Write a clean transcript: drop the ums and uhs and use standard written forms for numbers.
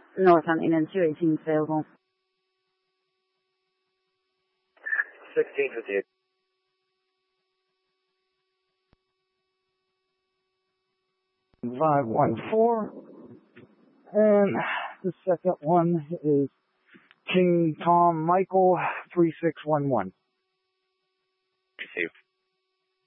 North Hunting and 218 available. 1658. Five 1-4, and the second one is King Tom Michael 3611. Received.